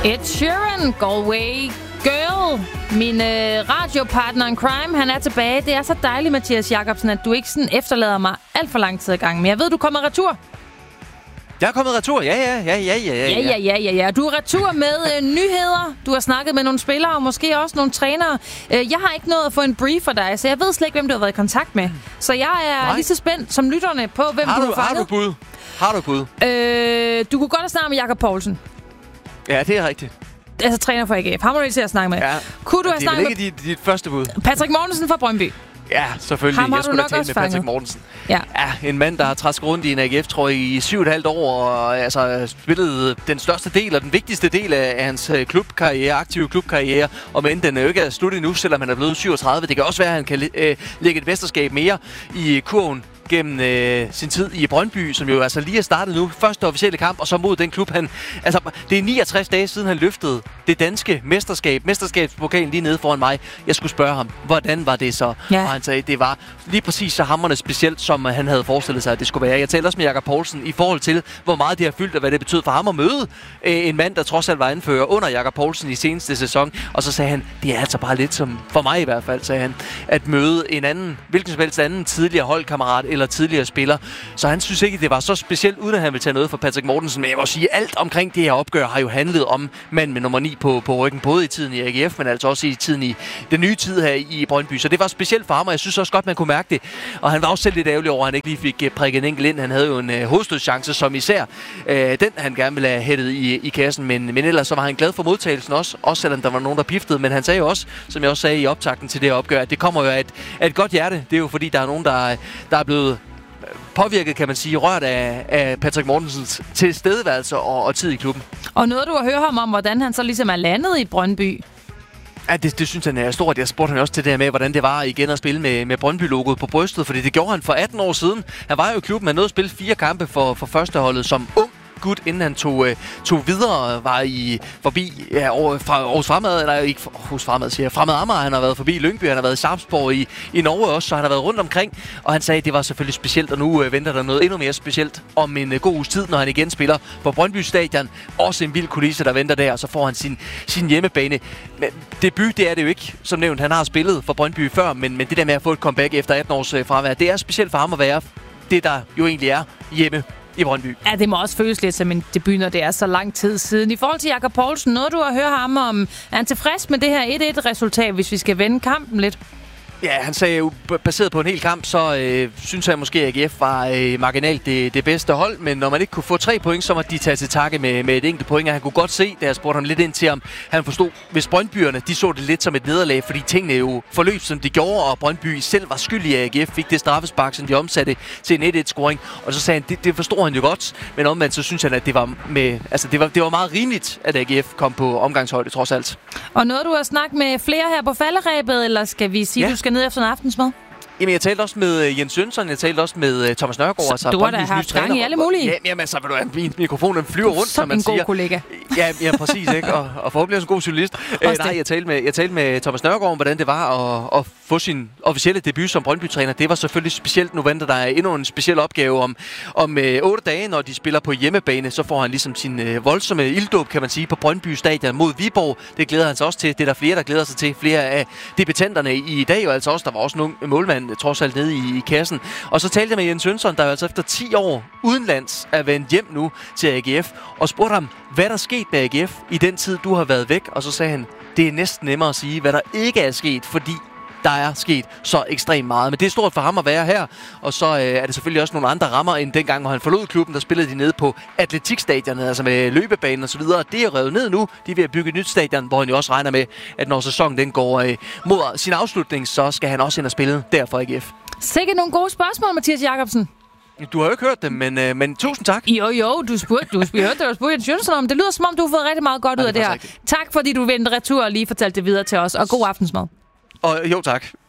Ed Sheeran, Galway Girl. Min radiopartner in crime, han er tilbage. Det er så dejligt, Mathias Jacobsen, at du ikke sådan efterlader mig alt for lang tid i gang. Men jeg ved, du kommer retur. Jeg er kommet retur, ja. Du er retur med nyheder. Du har snakket med nogle spillere og måske også nogle trænere. Jeg har ikke nået at få en brief for dig, så jeg ved slet ikke, hvem du har været i kontakt med. Så jeg er lige så spændt som lytterne på, hvem du har fanget. Har du bud? Du kunne godt have snakket med Jakob Poulsen. Ja, det er rigtigt. Altså træner for AGF. Ham må du lige til at snakke med. Ja. Kunne du have snakket med... Det er vel ikke dit første bud? Patrick Mortensen fra Brøndby. Ja, selvfølgelig. Ham har jeg du skulle nok da tale også med fanget. Patrick Mortensen. Ja, en mand, der har træsket rundt i en AGF-trøje i 7,5 år, og altså spillet den største del og den vigtigste del af hans klubkarriere, aktive klubkarriere, og men den er jo ikke slut endnu, selvom han er blevet 37. Det kan også være, at han kan lægge et mesterskab mere i kurven gennem sin tid i Brøndby, som jo altså lige er startet nu. Første officielle kamp, og så mod den klub, han... Altså, det er 69 dage siden, han løftede det danske mesterskabspokalen lige nede foran mig. Jeg skulle spørge ham, hvordan var det så? Ja. Og han sagde, det var lige præcis så hamrende specielt, som han havde forestillet sig, at det skulle være. Jeg talte også med Jakob Poulsen i forhold til, hvor meget det har fyldt, og hvad det betød for ham at møde en mand, der trods alt var anfører under Jakob Poulsen i seneste sæson. Og så sagde han, det er altså bare lidt som, for mig i hvert fald, sagde han, at møde en anden, hvilken som helst anden tidligere holdkammerat eller tidligere spiller. Så han synes ikke, det var så specielt, uden at han ville tage noget for Patrick Mortensen. Men jeg må sige, alt omkring det her opgør har jo handlet om mand med nummer 9 på ryggen, både i tiden i AGF, men altså også i tiden i den nye tid her i Brøndby. Så det var specielt for ham, og jeg synes også godt, man kunne mærke det. Og han var også selv lidt ærgerlig over, at han ikke lige fik prikket en enkelt ind. Han havde jo en hovedstødschance, som især den han gerne ville have hættet i kassen. Men ellers så var han glad for modtagelsen også selvom der var nogen, der piftede. Men han sagde jo også, som jeg også sagde i optakten til det her opgør, at det kommer jo af et godt hjerte. Det er jo fordi, der er nogen, der er blevet påvirket, kan man sige, rørt af Patrick Mortensens tilstedeværelse og tid i klubben. Og noget, du har hørt ham om, hvordan han så ligesom er landet i Brøndby? Ja, det synes han er stort. Jeg spurgte han også til det her med, hvordan det var igen at spille med Brøndby-logoet på brystet, fordi det gjorde han for 18 år siden. Han var jo i klubben, han nåede at spille 4 kampe for førsteholdet som ung gut, inden han tog videre, var forbi fra Aarhus Fremad, eller ikke Aarhus Fremad, siger Fremad Amager. Han har været forbi Lyngby, han har været i Sarpsborg i Norge også, så han har været rundt omkring, og han sagde, at det var selvfølgelig specielt, og nu venter der noget endnu mere specielt om en god uges tid, når han igen spiller på Brøndby Stadion. Også en vild kulisse, der venter der, og så får han sin hjemmebane. Men debut, det er det jo ikke, som nævnt. Han har spillet for Brøndby før, men det der med at få et comeback efter 18 års fravær, det er specielt for ham at være det, der jo egentlig er hjemme i Brøndby. Ja, det må også føles lidt som en debut, når det er så lang tid siden. I forhold til Jakob Poulsen, noget du har hørt ham om, er han tilfreds med det her 1-1-resultat, hvis vi skal vende kampen lidt? Ja, han sagde jo, baseret på en hel kamp, så synes jeg måske, at AGF var marginalt det bedste hold. Men når man ikke kunne få 3 point, så må de tage til takke med et enkelt point. Og han kunne godt se, da jeg spurgte ham lidt ind til ham, han forstod, hvis Brøndbyerne, de så det lidt som et nederlag, fordi tingene jo forløb, som de gjorde, og Brøndby selv var skyldig af AGF, fik det straffespark, som de omsatte til en 1-1-scoring. Og så sagde han, det forstod han jo godt, men omvendt så synes han, at det var det var meget rimeligt, at AGF kom på omgangshøjde, trods alt. Og noget, du har snakket med flere her på falderæbet, eller skal vi sige, du skal ned efter en aftensmad? Jamen, jeg talte også med Jens Jønsson, jeg talte også med Thomas Nørgaard. Altså, du har da haft gang i alle mulige. Ja, jamen, altså, vil du have, min mikrofon, den flyver rundt, som man siger. En god kollega. Ja, præcis, ikke? Og forhåbentlig også en god journalist. Nej, jeg talte med Thomas Nørgaard om, hvordan det var at få sin officielle debut som Brøndby-træner. Det var selvfølgelig specielt. Nu venter der endnu en speciel opgave om 8 dage, når de spiller på hjemmebane. Så får han ligesom sin voldsomme ilddåb, kan man sige, på Brøndby Stadion mod Viborg. Det glæder han sig også til. Det er der flere, der glæder sig til. Flere af debutanterne i dag, og altså også, der var også nogle målmand trods alt nede i kassen. Og så talte jeg med Jens Jønsson, der altså efter 10 år udenlands er vendt hjem nu til AGF, og spurgte ham, hvad der skete med AGF i den tid, du har været væk. Og så sagde han, det er næsten nemmere at sige, hvad der ikke er sket, fordi der er sket så ekstremt meget. Men det er stort for ham at være her, og så er det selvfølgelig også nogle andre rammer end dengang, hvor han forlod klubben. Der spillede de nede på atletikstadionet, altså med løbebanen og så videre. Det er revet ned nu. De er ved at bygge et nyt stadion, hvor han jo også regner med, at når sæsonen den går mod sin afslutning, så skal han også ind og spille der for AGF. Sikkert nogle gode spørgsmål, Mathias Jacobsen. Du har jo ikke hørt dem, men tusind tak. Jo, du spurgte Jens Jønsson om. Det lyder som om, du har fået rigtig meget godt ud af det her. Rigtigt. Tak, fordi du vendte retur og lige fortalte det videre til os, og god aftensmad. Og jo, tak.